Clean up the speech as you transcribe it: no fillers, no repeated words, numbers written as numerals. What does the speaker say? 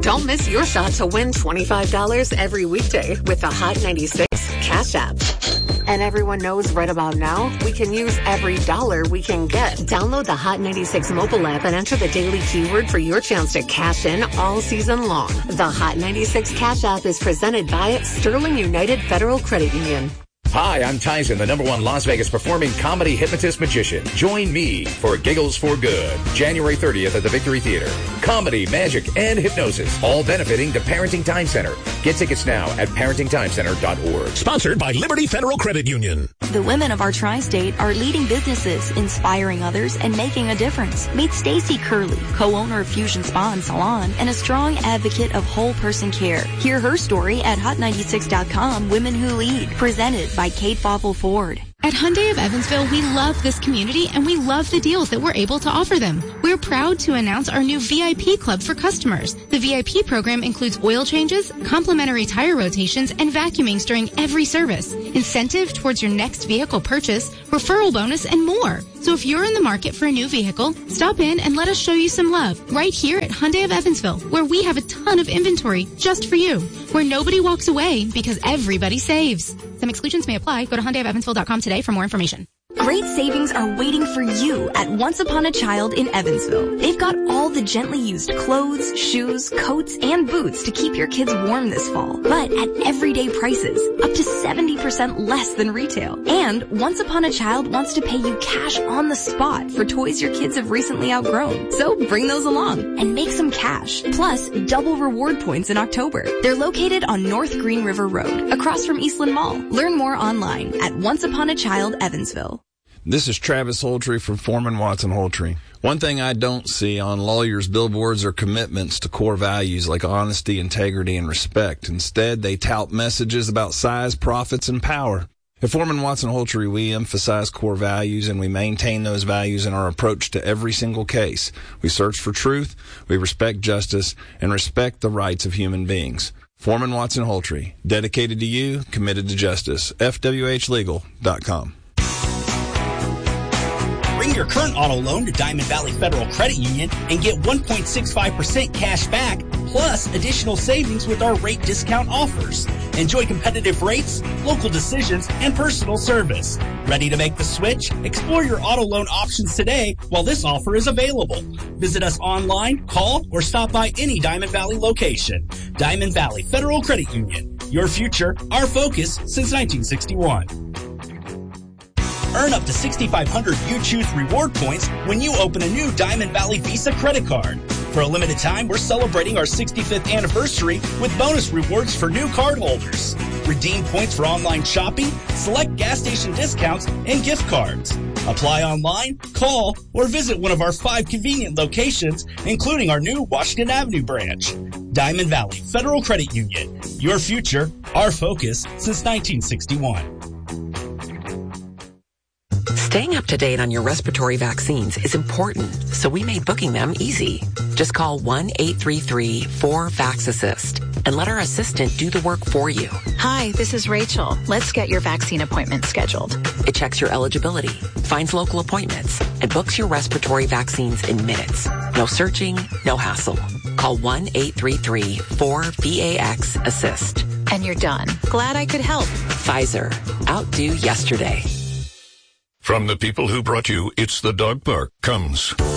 Don't miss your shot to win $25 every weekday with the Hot 96 Cash App. And everyone knows right about now, we can use every dollar we can get. Download the Hot 96 mobile app and enter the daily keyword for your chance to cash in all season long. The Hot 96 Cash App is presented by Sterling United Federal Credit Union. Hi, I'm Tyson, the #1 Las Vegas performing comedy hypnotist magician. Join me for Giggles for Good, January 30th at the Victory Theater. Comedy, magic, and hypnosis, all benefiting the Parenting Time Center. Get tickets now at parentingtimecenter.org. Sponsored by Liberty Federal Credit Union. The women of our tri-state are leading businesses, inspiring others, and making a difference. Meet Stacy Curley, co-owner of Fusion Spa and Salon, and a strong advocate of whole person care. Hear her story at hot96.com, Women Who Lead, presented by Kate Fauvel Ford. At Hyundai of Evansville, we love this community and we love the deals that we're able to offer them. We're proud to announce our new VIP club for customers. The VIP program includes oil changes, complimentary tire rotations, and vacuumings during every service, incentive towards your next vehicle purchase, referral bonus, and more. So if you're in the market for a new vehicle, stop in and let us show you some love right here at Hyundai of Evansville, where we have a ton of inventory just for you, where nobody walks away because everybody saves. Some exclusions may apply. Go to HyundaiofEvansville.com today for more information. Great savings are waiting for you at Once Upon a Child in Evansville. They've got all the gently used clothes, shoes, coats, and boots to keep your kids warm this fall, but at everyday prices, up to 70% less than retail. And Once Upon a Child wants to pay you cash on the spot for toys your kids have recently outgrown. So bring those along and make some cash, plus double reward points in October. They're located on North Green River Road, across from Eastland Mall. Learn more online at Once Upon a Child Evansville. This is Travis Holtree from Foreman Watson Holtree. One thing I don't see on lawyers' billboards are commitments to core values like honesty, integrity, and respect. Instead, they tout messages about size, profits, and power. At Foreman Watson Holtree, we emphasize core values, and we maintain those values in our approach to every single case. We search for truth, we respect justice, and respect the rights of human beings. Foreman Watson Holtree, dedicated to you, committed to justice. FWHlegal.com. Bring your current auto loan to Diamond Valley Federal Credit Union and get 1.65% cash back, plus additional savings with our rate discount offers. Enjoy competitive rates, local decisions, and personal service. Ready to make the switch? Explore your auto loan options today while this offer is available. Visit us online, call, or stop by any Diamond Valley location. Diamond Valley Federal Credit Union. Your future, our focus since 1961. Earn up to 6,500 You Choose reward points when you open a new Diamond Valley Visa credit card. For a limited time, we're celebrating our 65th anniversary with bonus rewards for new cardholders. Redeem points for online shopping, select gas station discounts, and gift cards. Apply online, call, or visit one of our 5 convenient locations, including our new Washington Avenue branch. Diamond Valley Federal Credit Union. Your future, our focus since 1961. Staying up to date on your respiratory vaccines is important, so we made booking them easy. Just call 1-833-4VAX-ASSIST and let our assistant do the work for you. Hi, this is Rachel. Let's get your vaccine appointment scheduled. It checks your eligibility, finds local appointments, and books your respiratory vaccines in minutes. No searching, no hassle. Call 1-833-4VAX-ASSIST. And you're done. Glad I could help. Pfizer. Outdo yesterday. From the people who brought you It's the Dog Park comes